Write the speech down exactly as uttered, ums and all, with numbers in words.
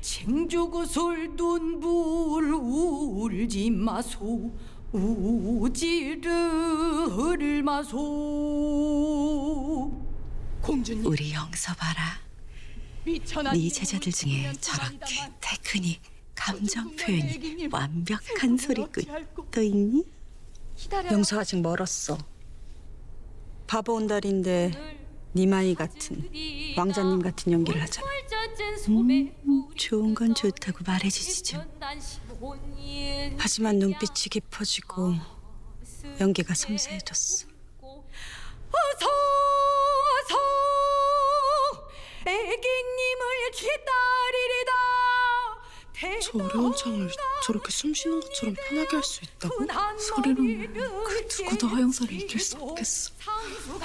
쟁주고 솔돈불 울지 마소 우지를 마소. 공주님, 우리 영서 봐라. 네 제자들 중에 저렇게 테크닉, 감정 표현이 완벽한 소리꾼 또 있니? 영서 아직 멀었어. 바보 온달인데 니마이 같은, 왕자님 같은 연기를 하잖아. 음, 좋은 건 좋다고 말해주지 좀. 하지만 눈빛이 깊어지고 연기가 섬세해졌어. 어서 어서 애기님을 기다리리다. 저 어려운 창을 저렇게 숨 쉬는 것처럼 편하게 할 수 있다고? 소리로는 그 누구도 허영사를 이길 수 없겠어.